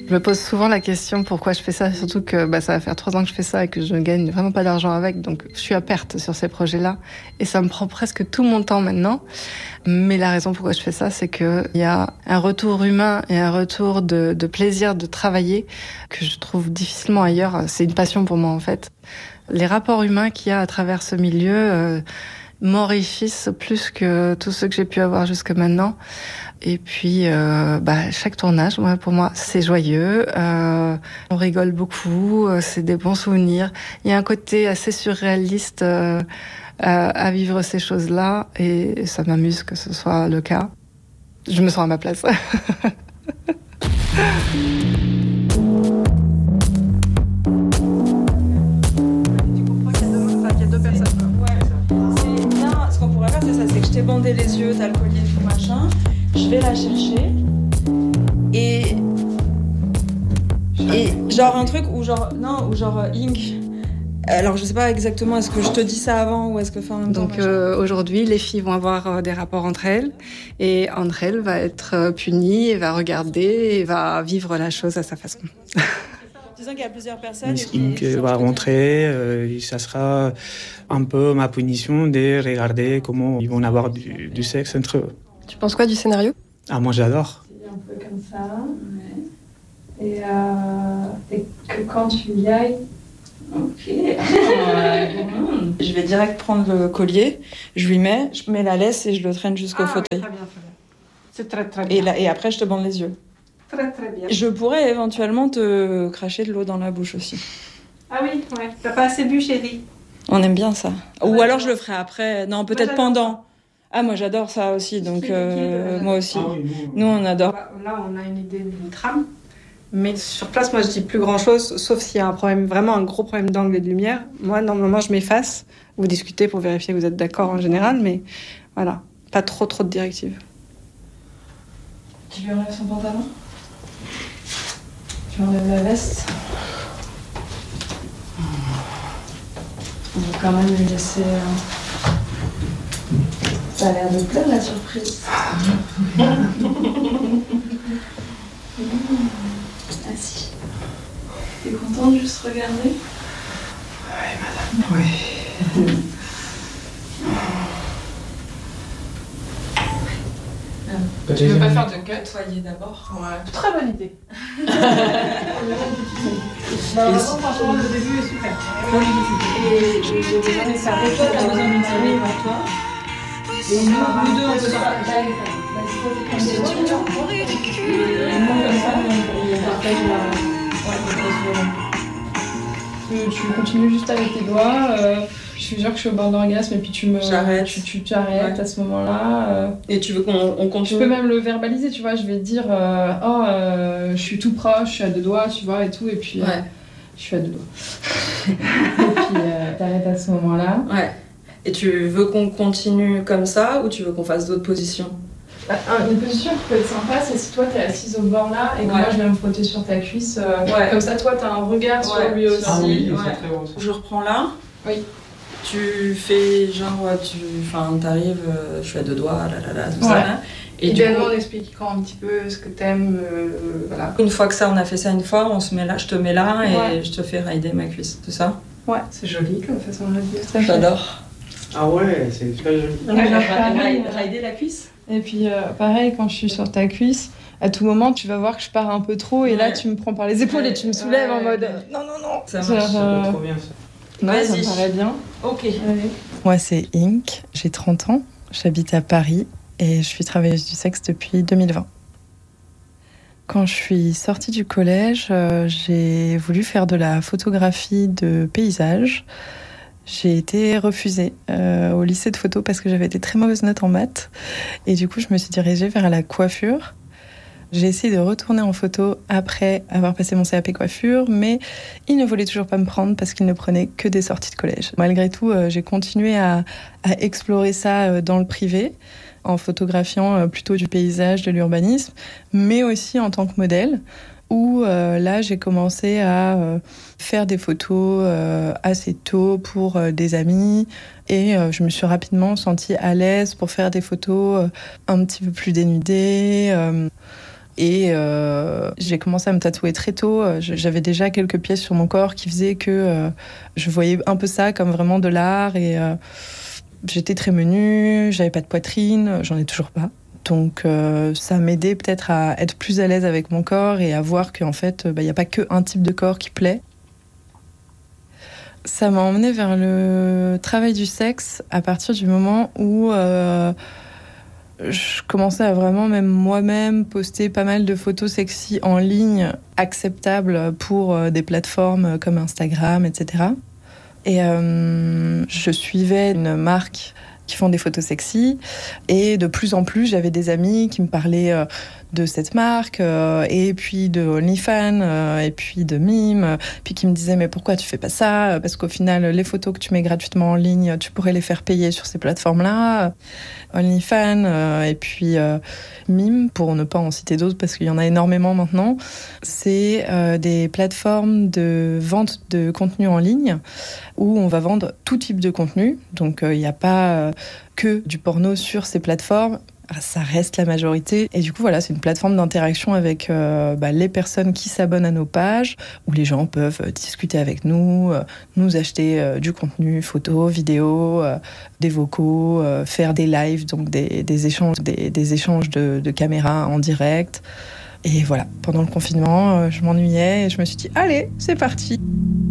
Je me pose souvent la question pourquoi je fais ça, surtout que ça va faire 3 ans que je fais ça et que je ne gagne vraiment pas d'argent avec, donc je suis à perte sur ces projets-là et ça me prend presque tout mon temps maintenant. Mais la raison pourquoi je fais ça, c'est qu'il y a un retour humain et un retour de plaisir de travailler que je trouve difficilement ailleurs. C'est une passion pour moi en fait. Les rapports humains qu'il y a à travers ce milieu m'enrichissent plus que tous ceux que j'ai pu avoir jusque maintenant. Et puis, chaque tournage, pour moi, c'est joyeux. On rigole beaucoup, c'est des bons souvenirs. Il y a un côté assez surréaliste à vivre ces choses-là, et ça m'amuse que ce soit le cas. Je me sens à ma place. C'est que je t'ai bandé les yeux, t'as le collier, tout machin. Je vais la chercher. Et genre un truc où genre Ink. Alors je sais pas exactement, est-ce que je te dis ça avant ou est-ce que en même temps. Donc aujourd'hui, les filles vont avoir des rapports entre elles et entre elles va être punie et va regarder et va vivre la chose à sa façon. Disons qu'il y a plusieurs personnes. Ink va rentrer, et ça sera un peu ma punition de regarder comment ils vont avoir du sexe entre eux. Tu penses quoi du scénario ? Ah, moi j'adore. Un peu comme ça. Ouais. Et que quand tu y ailles. Ok. Je vais direct prendre le collier, je mets la laisse et je le traîne jusqu'au fauteuil. Très bien. C'est très bien. Et après, je te bande les yeux. Très très bien. Je pourrais éventuellement te cracher de l'eau dans la bouche aussi. Ah oui, ouais. T'as pas assez bu, chérie. On aime bien ça. Ou alors je le ferai après. Non, peut-être pendant. Ah, moi j'adore ça aussi, donc moi aussi. Ah oui, nous on adore. Là, on a une idée d'une trame. Mais sur place, moi, je dis plus grand-chose, sauf s'il y a un problème, vraiment un gros problème d'angle et de lumière. Moi, normalement, je m'efface. Vous discutez pour vérifier que vous êtes d'accord en général, mais voilà, pas trop de directives. Tu lui enlèves son pantalon ? Tu enlèves la veste ? On va quand même lui laisser... Ça a l'air de plaire, la surprise. Assis. T'es content de juste regarder ? Oui, madame. Oui. Tu veux pas faire de cut, soyez d'abord ? Ouais. Très bonne idée. Franchement, le début est super. Et j'ai besoin de ça. Et toi, t'as besoin d'une série vers toi. Et nous deux, on peut faire la live. Tu continues juste avec tes doigts. Je suis sûre que je suis au bord d'orgasme et puis tu t'arrêtes à ce moment-là. Et tu veux qu'on continue ? Je peux même le verbaliser, tu vois. Je vais te dire je suis tout proche, je suis à 2 doigts, tu vois, et tout. Et puis je suis à 2 doigts. Et puis t'arrêtes à ce moment-là. Ouais. Et tu veux qu'on continue comme ça ou tu veux qu'on fasse d'autres positions ? Une position qui peut être sympa, c'est si toi t'es assise au bord là et que moi je viens me frotter sur ta cuisse. Comme ça, toi t'as un regard sur lui aussi. Ah oui, c'est très bon. Je reprends là. Oui. Tu fais genre, t'arrives, je suis à 2 doigts, tout ça. Là. Et idéalement, on explique un petit peu ce que t'aimes, voilà. Une fois que ça, on a fait ça une fois, on se met là, je te mets là et je te fais rider ma cuisse, c'est ça ? Ouais, c'est joli comme façon de le dire. J'adore. Ah ouais, c'est très joli. Rider la cuisse ? Et puis pareil, quand je suis sur ta cuisse, à tout moment tu vas voir que je pars un peu trop et là tu me prends par les épaules et tu me soulèves en mode non. Ça marche, ça va trop bien ça. Ouais, ça me paraît bien. Ok. Allez. Moi c'est Ink, j'ai 30 ans, j'habite à Paris et je suis travailleuse du sexe depuis 2020. Quand je suis sortie du collège, j'ai voulu faire de la photographie de paysage. J'ai été refusée au lycée de photo parce que j'avais des très mauvaises notes en maths. Et du coup, je me suis dirigée vers la coiffure. J'ai essayé de retourner en photo après avoir passé mon CAP coiffure, mais ils ne voulaient toujours pas me prendre parce qu'ils ne prenaient que des sorties de collège. Malgré tout, j'ai continué à explorer ça dans le privé, en photographiant plutôt du paysage, de l'urbanisme, mais aussi en tant que modèle, où là, j'ai commencé à faire des photos assez tôt pour des amis et je me suis rapidement sentie à l'aise pour faire des photos un petit peu plus dénudées, Et j'ai commencé à me tatouer très tôt. J'avais déjà quelques pièces sur mon corps qui faisaient que je voyais un peu ça comme vraiment de l'art. Et j'étais très menue, j'avais pas de poitrine, j'en ai toujours pas. Donc ça m'aidait peut-être à être plus à l'aise avec mon corps et à voir qu'en fait, il n'y a pas qu'un type de corps qui plaît. Ça m'a emmenée vers le travail du sexe à partir du moment où je commençais à vraiment même moi-même poster pas mal de photos sexy en ligne acceptables pour des plateformes comme Instagram, etc. Et je suivais une marque qui font des photos sexy et de plus en plus j'avais des amis qui me parlaient de cette marque et puis de OnlyFans et puis de Mime, puis qui me disaient mais pourquoi tu fais pas ça, parce qu'au final les photos que tu mets gratuitement en ligne tu pourrais les faire payer sur ces plateformes-là. OnlyFans et puis Mime, pour ne pas en citer d'autres parce qu'il y en a énormément maintenant, c'est des plateformes de vente de contenu en ligne où on va vendre tout type de contenu, donc il n'y a pas que du porno sur ces plateformes. Ça reste la majorité. Et du coup, voilà, c'est une plateforme d'interaction avec les personnes qui s'abonnent à nos pages, où les gens peuvent discuter avec nous, nous acheter du contenu, photos, vidéos, des vocaux, faire des lives, donc des échanges, des échanges de caméras en direct. Et voilà, pendant le confinement, je m'ennuyais et je me suis dit, allez, c'est parti.